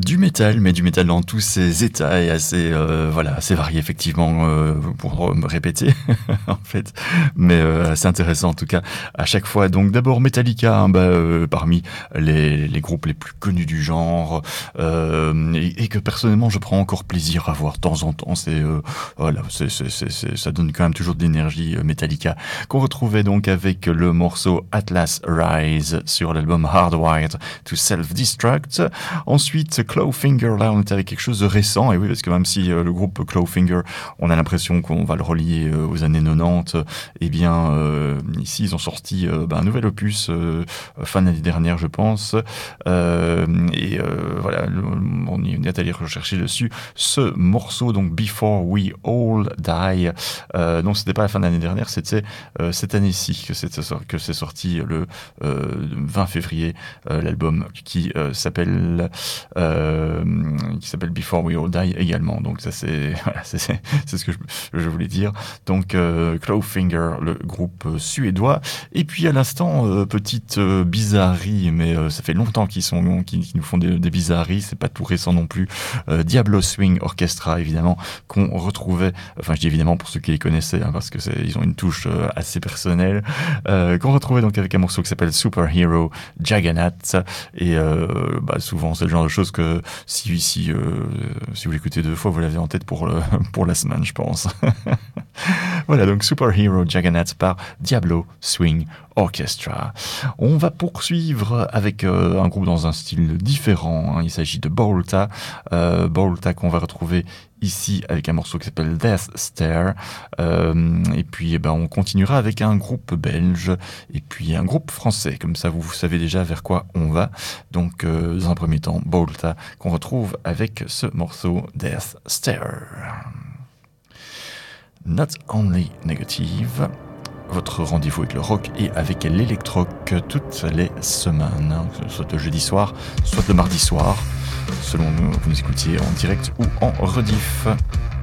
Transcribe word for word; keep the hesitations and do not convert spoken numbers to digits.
Du métal, mais du métal dans tous ses états et assez, euh, voilà, assez varié effectivement, euh, pour me répéter en fait, mais euh, assez intéressant en tout cas à chaque fois. Donc d'abord Metallica, hein, bah, euh, parmi les, les groupes les plus connus du genre, euh, et, et que personnellement je prends encore plaisir à voir de temps en temps. C'est euh, voilà, c'est, c'est, c'est, c'est, ça donne quand même toujours de l'énergie, euh, Metallica, qu'on retrouvait donc avec le morceau Atlas Rise sur l'album Hardwired to Self-Destruct. Ensuite Clawfinger, là on était avec quelque chose de récent, et oui, parce que même si euh, le groupe Clawfinger, on a l'impression qu'on va le relier euh, aux années quatre-vingt-dix, eh bien euh, ici ils ont sorti euh, ben, un nouvel opus euh, fin d'année dernière je pense, euh, et euh, voilà, on y est allé rechercher dessus ce morceau, donc Before We All Die, euh, non c'était pas la fin d'année dernière, c'était euh, cette année-ci que c'est, que c'est sorti le euh, vingt février, euh, l'album qui euh, s'appelle euh, qui s'appelle Before We All Die également. Donc ça c'est voilà, c'est, c'est, c'est ce que je, je voulais dire. Donc euh, Clawfinger, le groupe euh, suédois. Et puis à l'instant, euh, petite euh, bizarrerie, mais euh, ça fait longtemps qu'ils sont qu'ils, qu'ils nous font des, des bizarreries. C'est pas tout récent non plus. Euh, Diablo Swing Orchestra, évidemment, qu'on retrouvait. Enfin, je dis évidemment pour ceux qui les connaissaient, hein, parce que c'est, ils ont une touche euh, assez personnelle. Euh, qu'on retrouvait donc avec un morceau qui s'appelle Superhero Juggernaut. Et euh, bah, souvent c'est le genre de choses que si si euh, si vous l'écoutez deux fois, vous l'avez en tête pour le, pour la semaine, je pense. Voilà, donc Superhero Juggernaut par Diablo Swing Orchestra. On va poursuivre avec euh, un groupe dans un style différent, hein. Il s'agit de Bolta, euh, Bolta qu'on va retrouver ici avec un morceau qui s'appelle Death Stare, euh, et puis eh ben, on continuera avec un groupe belge et puis un groupe français, comme ça vous, vous savez déjà vers quoi on va. Donc euh, dans un premier temps Bolta qu'on retrouve avec ce morceau Death Stare. Not Only Negative, votre rendez-vous avec le rock et avec l'électroc toutes les semaines, soit le jeudi soir, soit le mardi soir, selon que vous nous écoutiez en direct ou en rediff.